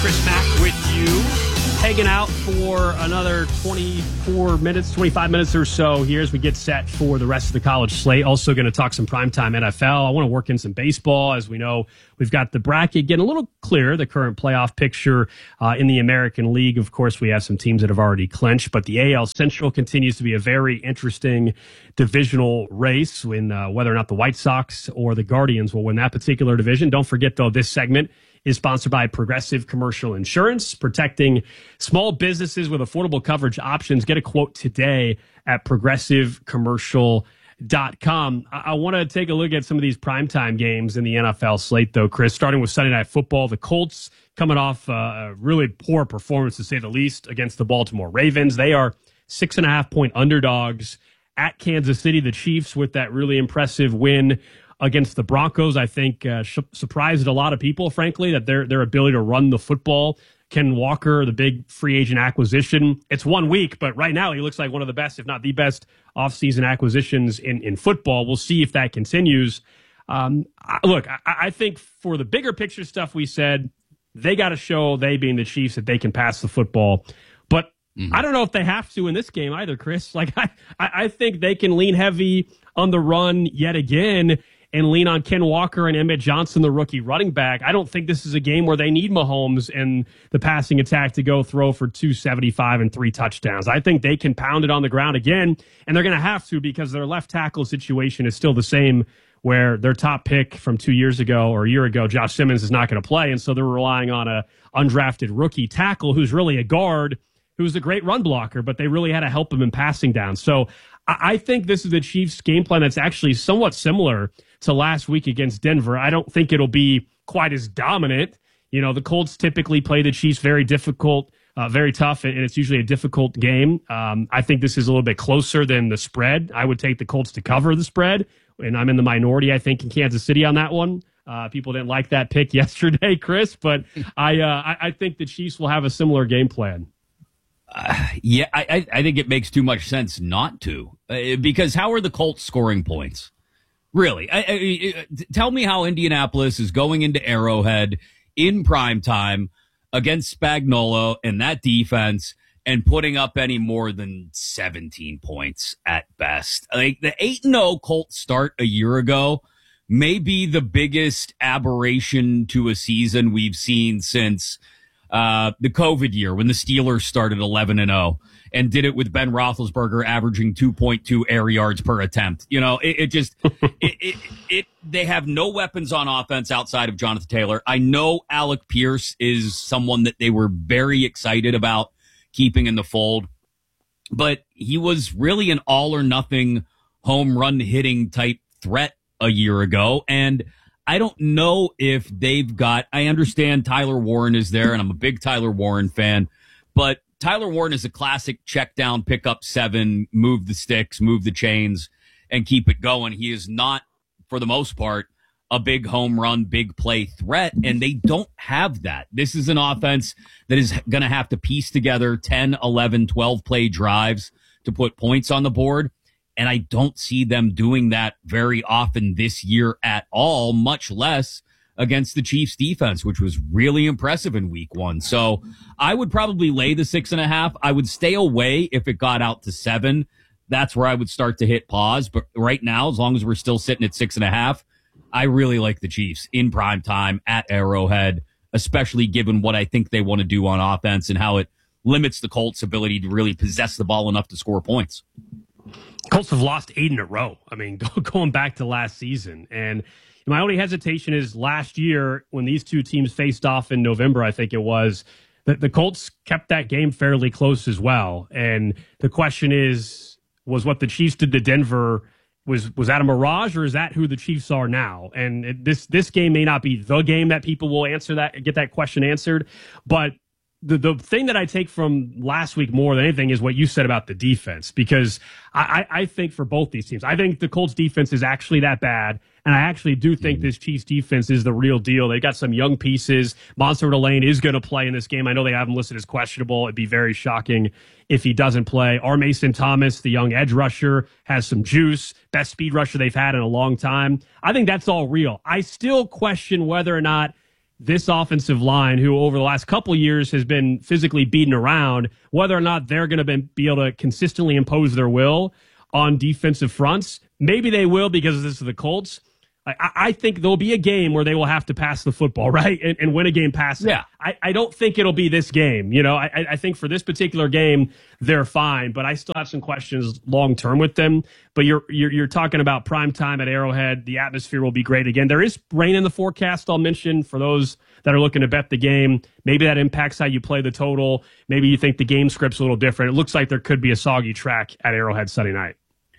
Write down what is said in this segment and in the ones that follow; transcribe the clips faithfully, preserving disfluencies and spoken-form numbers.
Chris Mack with you, hanging out for another twenty-four minutes, twenty-five minutes or so here as we get set for the rest of the college slate. Also going to talk some primetime N F L. I want to work in some baseball. As we know, we've got the bracket getting a little clearer, the current playoff picture uh, in the American League. Of course, we have some teams that have already clinched, but the A L Central continues to be a very interesting divisional race when uh, whether or not the White Sox or the Guardians will win that particular division. Don't forget, though, this segment is sponsored by Progressive Commercial Insurance, protecting small businesses with affordable coverage options. Get a quote today at progressive commercial dot com. I, I want to take a look at some of these primetime games in the N F L slate, though, Chris, starting with Sunday Night Football. The Colts coming off uh, a really poor performance, to say the least, against the Baltimore Ravens. They are six and a half point underdogs at Kansas City. The Chiefs with that really impressive win against the Broncos, I think, uh, sh- surprised a lot of people, frankly, that their their ability to run the football. Ken Walker, the big free agent acquisition. It's one week, but right now he looks like one of the best, if not the best, offseason acquisitions in, in football. We'll see if that continues. Um, I, look, I, I think for the bigger picture stuff we said, they got to show, they being the Chiefs, that they can pass the football. But mm-hmm. I don't know if they have to in this game either, Chris. Like I, I think they can lean heavy on the run yet again and lean on Ken Walker and Emmett Johnson, the rookie running back. I don't think this is a game where they need Mahomes and the passing attack to go throw for two seventy-five and three touchdowns. I think they can pound it on the ground again, and they're going to have to because their left tackle situation is still the same, where their top pick from two years ago or a year ago, Josh Simmons, is not going to play, and so they're relying on a undrafted rookie tackle who's really a guard, who's a great run blocker, but they really had to help him in passing down. So I think this is the Chiefs' game plan that's actually somewhat similar to last week against Denver. I don't think it'll be quite as dominant. You know, the Colts typically play the Chiefs very difficult, uh, very tough, and it's usually a difficult game. Um, I think this is a little bit closer than the spread. I would take the Colts to cover the spread, and I'm in the minority, I think, in Kansas City on that one. Uh, people didn't like that pick yesterday, Chris, but I, uh, I, I think the Chiefs will have a similar game plan. Uh, yeah, I, I think it makes too much sense not to, uh, because how are the Colts scoring points? Really? I, I, tell me how Indianapolis is going into Arrowhead in prime time against Spagnuolo and that defense and putting up any more than seventeen points at best. Like the eight and oh Colts start a year ago may be the biggest aberration to a season we've seen since Uh, the COVID year when the Steelers started eleven and oh and did it with Ben Roethlisberger averaging two point two air yards per attempt. You know, it, it just, it, it, it, they have no weapons on offense outside of Jonathan Taylor. I know Alec Pierce is someone that they were very excited about keeping in the fold, but he was really an all or nothing home run hitting type threat a year ago. And I don't know if they've got, I understand Tyler Warren is there, and I'm a big Tyler Warren fan, but Tyler Warren is a classic check down, pick up seven, move the sticks, move the chains, and keep it going. He is not, for the most part, a big home run, big play threat, and they don't have that. This is an offense that is going to have to piece together ten, eleven, twelve play drives to put points on the board. And I don't see them doing that very often this year at all, much less against the Chiefs defense, which was really impressive in week one. So I would probably lay the six and a half. I would stay away if it got out to seven. That's where I would start to hit pause. But right now, as long as we're still sitting at six and a half, I really like the Chiefs in prime time at Arrowhead, especially given what I think they want to do on offense and how it limits the Colts' ability to really possess the ball enough to score points. Colts have lost eight in a row. I mean, going back to last season. And my only hesitation is last year when these two teams faced off in November, I think it was, that the Colts kept that game fairly close as well. And the question is, was what the Chiefs did to Denver, was was that a mirage, or is that who the Chiefs are now? And it, this this game may not be the game that people will answer that, get that question answered, but The the thing that I take from last week more than anything is what you said about the defense, because I, I think for both these teams, I think the Colts defense is actually that bad, and I actually do think this Chiefs defense is the real deal. They got some young pieces. Monster Delane is going to play in this game. I know they have him listed as questionable. It'd be very shocking if he doesn't play. R. Mason Thomas, the young edge rusher, has some juice. Best speed rusher they've had in a long time. I think that's all real. I still question whether or not this offensive line, who over the last couple years has been physically beaten around, whether or not they're going to be able to consistently impose their will on defensive fronts. Maybe they will because this is the Colts. I, I think there'll be a game where they will have to pass the football, right, and, and win a game passing. Yeah. I, I don't think it'll be this game. You know, I, I think for this particular game, they're fine, but I still have some questions long term with them. But you're, you're you're talking about prime time at Arrowhead. The atmosphere will be great again. There is rain in the forecast, I'll mention, for those that are looking to bet the game. Maybe that impacts how you play the total. Maybe you think the game script's a little different. It looks like there could be a soggy track at Arrowhead Sunday night.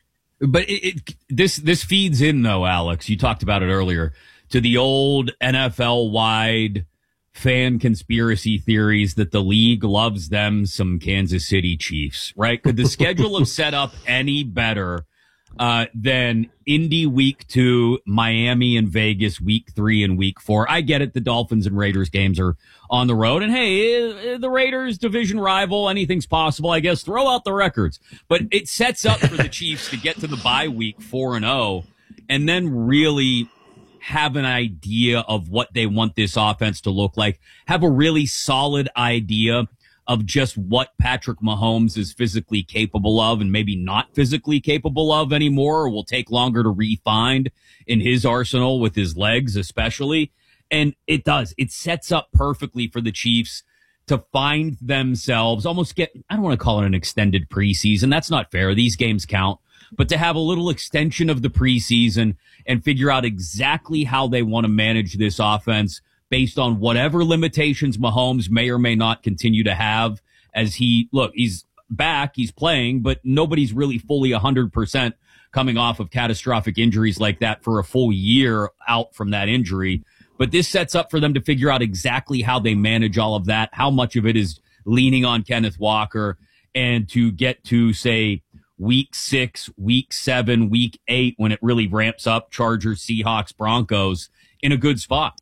But it, it, this this feeds in, though, Alex. You talked about it earlier, to the old N F L-wide fan conspiracy theories that the league loves them some Kansas City Chiefs, right? Could the schedule have set up any better uh, than Indy week two, Miami and Vegas week three and week four? I get it. The Dolphins and Raiders games are on the road. And hey, the Raiders, division rival, anything's possible, I guess. Throw out the records. But it sets up for the Chiefs to get to the bye week four and oh and then really have an idea of what they want this offense to look like, have a really solid idea of just what Patrick Mahomes is physically capable of and maybe not physically capable of anymore, or will take longer to refine in his arsenal with his legs especially. And it does. It sets up perfectly for the Chiefs to find themselves, almost get, I don't want to call it an extended preseason. That's not fair. These games count. But to have a little extension of the preseason and figure out exactly how they want to manage this offense based on whatever limitations Mahomes may or may not continue to have as he, look, he's back, he's playing, but nobody's really fully one hundred percent coming off of catastrophic injuries like that for a full year out from that injury. But this sets up for them to figure out exactly how they manage all of that, how much of it is leaning on Kenneth Walker, and to get to, say, week six, week seven, week eight, when it really ramps up, Chargers, Seahawks, Broncos, in a good spot.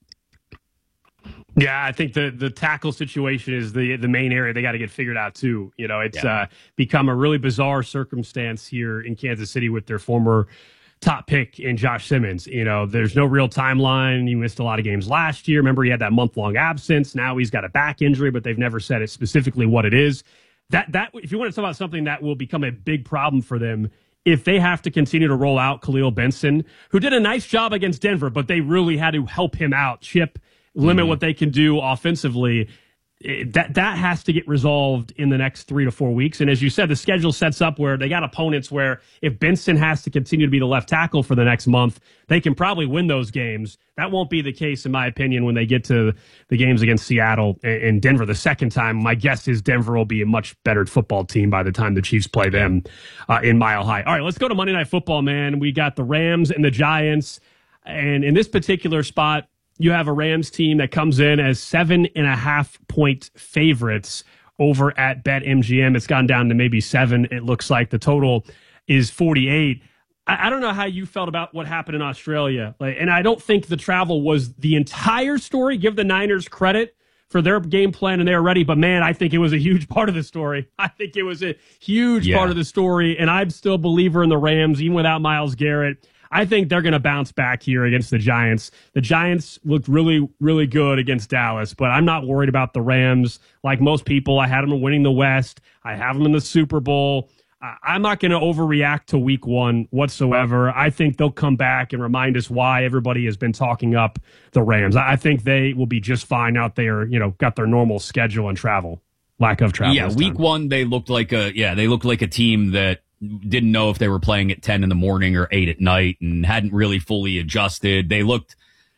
Yeah, I think the the tackle situation is the the main area they got to get figured out too. You know, it's yeah. uh, become a really bizarre circumstance here in Kansas City with their former top pick in Josh Simmons. You know, there's no real timeline. He missed a lot of games last year. Remember, he had that month long absence. Now he's got a back injury, but they've never said it specifically what it is. That that if you want to talk about something that will become a big problem for them, if they have to continue to roll out Khalil Benson, who did a nice job against Denver, but they really had to help him out, chip, limit mm-hmm. what they can do offensively. That that has to get resolved in the next three to four weeks. And as you said, the schedule sets up where they got opponents where if Benson has to continue to be the left tackle for the next month, they can probably win those games. That won't be the case, in my opinion, when they get to the games against Seattle and Denver the second time. My guess is Denver will be a much better football team by the time the Chiefs play them uh, in Mile High. All right, let's go to Monday Night Football, man. We got the Rams and the Giants. And in this particular spot, you have a Rams team that comes in as seven and a half point favorites over at BetMGM. It's gone down to maybe seven. It looks like the total is forty-eight. I, I don't know how you felt about what happened in Australia. Like, and I don't think the travel was the entire story. Give the Niners credit for their game plan and they're ready. But man, I think it was a huge part of the story. I think it was a huge yeah. part of the story. And I'm still a believer in the Rams, even without Myles Garrett. I think they're going to bounce back here against the Giants. The Giants looked really, really good against Dallas, but I'm not worried about the Rams. Like most people, I had them winning the West. I have them in the Super Bowl. I'm not going to overreact to week one whatsoever. I think they'll come back and remind us why everybody has been talking up the Rams. I think they will be just fine out there, you know, got their normal schedule and travel, lack of travel. Yeah, week time. one, they looked like a, yeah, they looked like a team that didn't know if they were playing at ten in the morning or eight at night and hadn't really fully adjusted. They looked,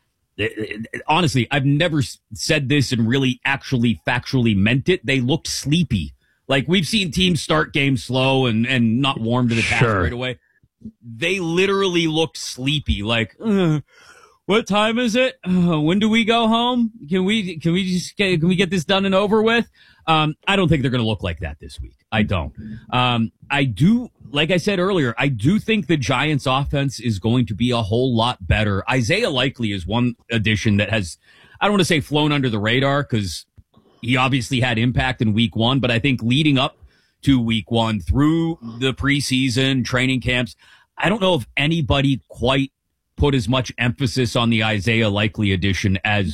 honestly, I've never said this and really actually factually meant it. They looked sleepy. Like we've seen teams start games slow and, and not warm to the task sure. right away. They literally looked sleepy. Like, uh, what time is it? Uh, when do we go home? Can we, can we just get, can we get this done and over with? Um, I don't think they're going to look like that this week. I don't. Um, I do, like I said earlier, I do think the Giants offense is going to be a whole lot better. Isaiah Likely is one addition that has, I don't want to say flown under the radar because he obviously had impact in week one, but I think leading up to week one through the preseason training camps, I don't know if anybody quite put as much emphasis on the Isaiah Likely addition as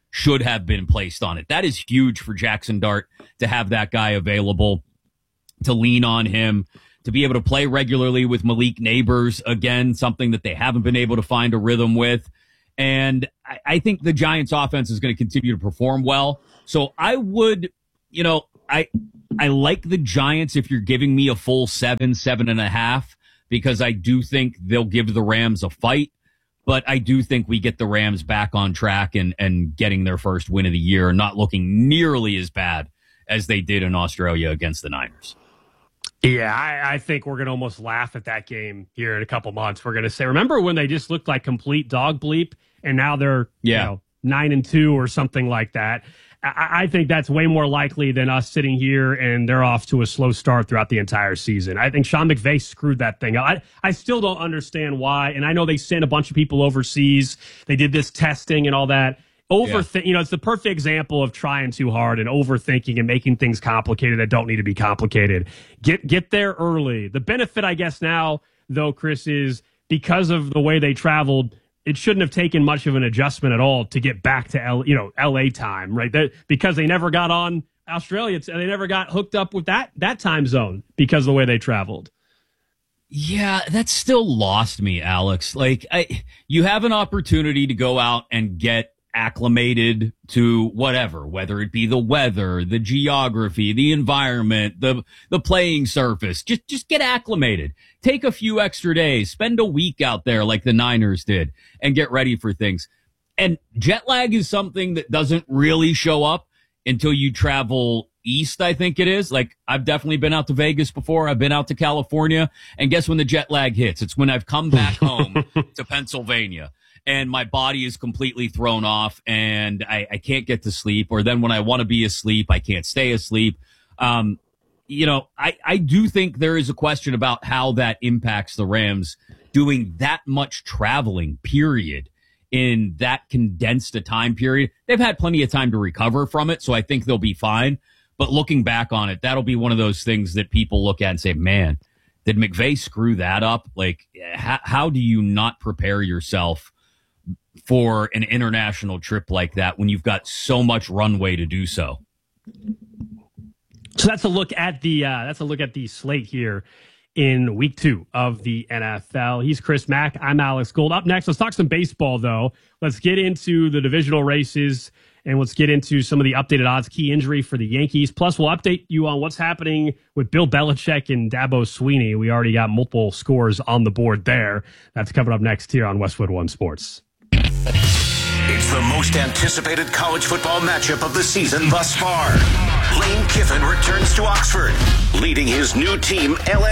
should have been placed on it. That is huge for Jackson Dart to have that guy available, to lean on him, to be able to play regularly with Malik Neighbors, again, something that they haven't been able to find a rhythm with. And I, I think the Giants offense is going to continue to perform well. So I would, you know, I, I like the Giants if you're giving me a full seven, seven and a half, because I do think they'll give the Rams a fight. But I do think we get the Rams back on track and, and getting their first win of the year, not looking nearly as bad as they did in Australia against the Niners. Yeah, I, I think we're going to almost laugh at that game here in a couple months. We're going to say, remember when they just looked like complete dog bleep, and now they're yeah. you know, nine and two or something like that. I, I think that's way more likely than us sitting here and they're off to a slow start throughout the entire season. I think Sean McVay screwed that thing up. I, I still don't understand why, and I know they sent a bunch of people overseas. They did this testing and all that. Overthink, yeah. you know, it's the perfect example of trying too hard and overthinking and making things complicated that don't need to be complicated. Get get there early. The benefit, I guess, now, though, Chris, is because of the way they traveled, it shouldn't have taken much of an adjustment at all to get back to L, you know, L A time, right? That, because they never got on Australia, they never got hooked up with that that time zone because of the way they traveled. Yeah, that still lost me, Alex. Like, I, you have an opportunity to go out and get acclimated to whatever, whether it be the weather, the geography, the environment, the the playing surface. Just just get acclimated. Take a few extra days, spend a week out there like the Niners did, and get ready for things. And jet lag is something that doesn't really show up until you travel east, I think it is. Like, I've definitely been out to Vegas before. I've been out to California. And guess when the jet lag hits? It's when I've come back home to Pennsylvania. And my body is completely thrown off and I, I can't get to sleep. Or then when I want to be asleep, I can't stay asleep. Um, you know, I, I do think there is a question about how that impacts the Rams doing that much traveling, period, in that condensed a time period. They've had plenty of time to recover from it, so I think they'll be fine. But looking back on it, that'll be one of those things that people look at and say, man, did McVay screw that up? Like, how, how do you not prepare yourself for an international trip like that when you've got so much runway to do so? So that's a look at the uh, that's a look at the slate here in week two of the N F L. He's Chris Mack. I'm Alex Gold. Up next, let's talk some baseball, though. Let's get into the divisional races and let's get into some of the updated odds, key injury for the Yankees. Plus, we'll update you on what's happening with Bill Belichick and Dabo Swinney. We already got multiple scores on the board there. That's coming up next here on Westwood One Sports. It's the most anticipated college football matchup of the season thus far. Lane Kiffin returns to Oxford, leading his new team, L A